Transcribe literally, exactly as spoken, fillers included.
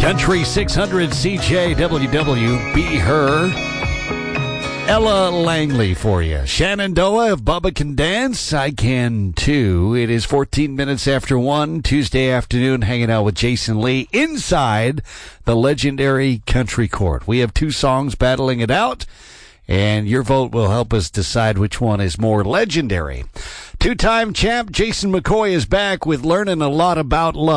Country six hundred C J W W, Be Her. Ella Langley for you. Shenandoah, if Bubba can dance, I can too. It is fourteen minutes after one, Tuesday afternoon, hanging out with Jason Lee inside the legendary Country Court. We have two songs battling it out, and your vote will help us decide which one is more legendary. Two-time champ Jason McCoy is back with Learning a Lot About Love.